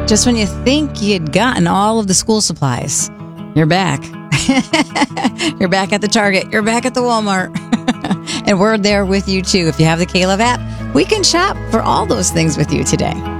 Just when you think you'd gotten all of the school supplies, you're back. You're back at the Target. You're back at the Walmart. And we're there with you too. If you have the K-Love app, we can shop for all those things with you today.